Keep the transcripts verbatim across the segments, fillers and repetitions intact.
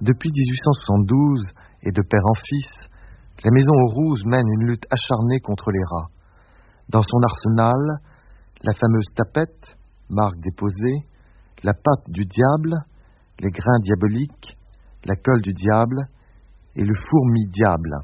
Depuis dix-huit cent soixante-douze, et de père en fils, la maison Aurouze mène une lutte acharnée contre les rats. Dans son arsenal, la fameuse tapette, marque déposée, la patte du diable, les grains diaboliques, la colle du diable et le fourmi-diable.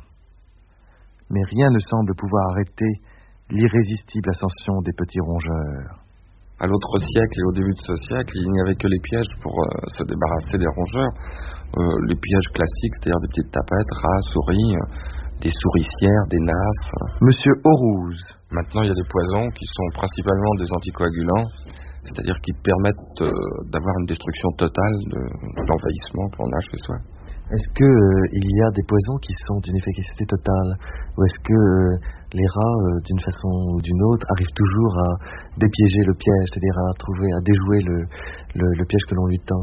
Mais rien ne semble pouvoir arrêter l'irrésistible ascension des petits rongeurs. À l'autre siècle et au début de ce siècle, il n'y avait que les pièges pour euh, se débarrasser des rongeurs. Euh, les pièges classiques, c'est-à-dire des petites tapettes, rats, souris, euh, des souricières, des nasses. Monsieur Aurouze. Maintenant, il y a des poisons qui sont principalement des anticoagulants, c'est-à-dire qui permettent euh, d'avoir une destruction totale de, de l'envahissement que l'on a chez soi. Est-ce que euh, il y a des poisons qui sont d'une efficacité totale, ou est-ce que euh, les rats, euh, d'une façon ou d'une autre, arrivent toujours à dépiéger le piège, c'est-à-dire à trouver, à déjouer le, le, le piège que l'on lui tend?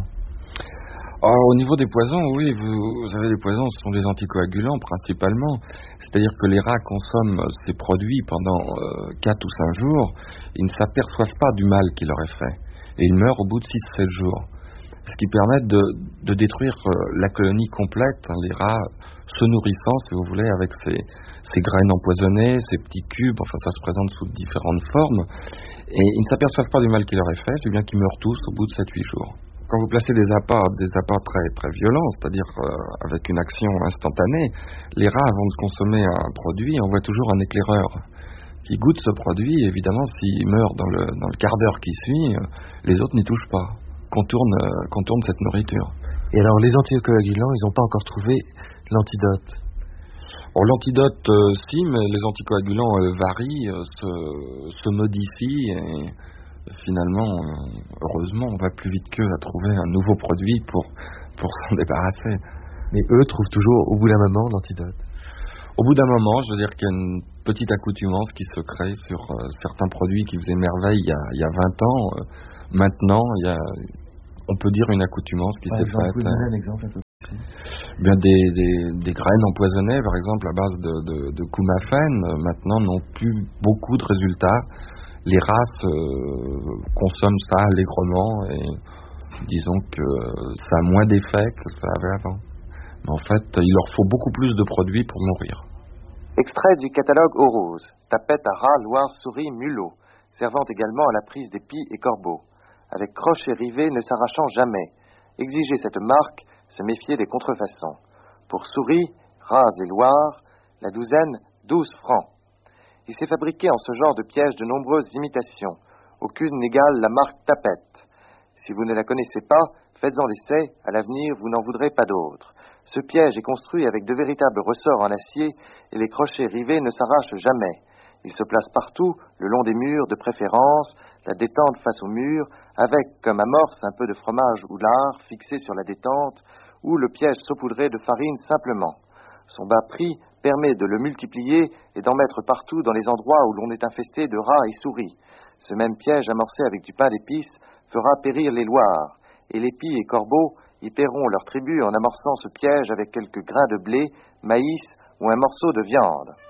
Alors, au niveau des poisons, oui, vous, vous avez des poisons, ce sont des anticoagulants principalement. C'est-à-dire que les rats consomment ces produits pendant euh, quatre ou cinq jours, ils ne s'aperçoivent pas du mal qu'il leur est fait. Et ils meurent au bout de six à sept jours. Ce qui permet de, de détruire euh, la colonie complète, hein, les rats se nourrissant, si vous voulez, avec ces, ces graines empoisonnées, ces petits cubes, enfin ça se présente sous différentes formes. Et ils ne s'aperçoivent pas du mal qu'il leur est fait, c'est bien qu'ils meurent tous au bout de sept à huit jours. Quand vous placez des appâts, des appâts très, très violents, c'est-à-dire euh, avec une action instantanée, les rats, avant de consommer un produit, envoient toujours un éclaireur qui goûte ce produit. Et évidemment, s'il meurt dans le, dans le quart d'heure qui suit, euh, les autres n'y touchent pas, contournent, euh, contournent cette nourriture. Et alors, les anticoagulants, ils n'ont pas encore trouvé l'antidote? Bon, l'antidote, euh, si, mais les anticoagulants euh, varient, euh, se, se modifient et... Finalement, heureusement, on va plus vite qu'eux à trouver un nouveau produit pour, pour s'en débarrasser. Mais eux trouvent toujours, au bout d'un moment, l'antidote. Au bout d'un moment, je veux dire qu'il y a une petite accoutumance qui se crée sur euh, certains produits qui faisaient merveille il y a, il y a vingt ans. Euh, maintenant, il y a, on peut dire, une accoutumance qui par s'est exemple, faite. Vous donnez un exemple un peu précis. Bien, des, des, des graines empoisonnées, par exemple, à base de, de, de coumaphène, euh, maintenant n'ont plus beaucoup de résultats. Les races euh, consomment ça allègrement et disons que ça a moins d'effet que ça avait avant. Mais en fait, il leur faut beaucoup plus de produits pour mourir. Extrait du catalogue Aurouze. Tapette à rats, loirs, souris, mulots, servant également à la prise des pies et corbeaux. Avec croche et rivet ne s'arrachant jamais. Exiger cette marque, se méfier des contrefaçons. Pour souris, rats et loirs, la douzaine, douze francs. Il s'est fabriqué en ce genre de piège de nombreuses imitations. Aucune n'égale la marque Tapette. Si vous ne la connaissez pas, faites-en l'essai, à l'avenir vous n'en voudrez pas d'autres. Ce piège est construit avec de véritables ressorts en acier et les crochets rivés ne s'arrachent jamais. Il se place partout, le long des murs de préférence, la détente face au mur, avec comme amorce un peu de fromage ou lard fixé sur la détente, ou le piège saupoudré de farine simplement. Son bas prix permet de le multiplier et d'en mettre partout dans les endroits où l'on est infesté de rats et souris. Ce même piège amorcé avec du pain d'épices fera périr les loirs, et les pies et corbeaux y paieront leur tribut en amorçant ce piège avec quelques grains de blé, maïs ou un morceau de viande.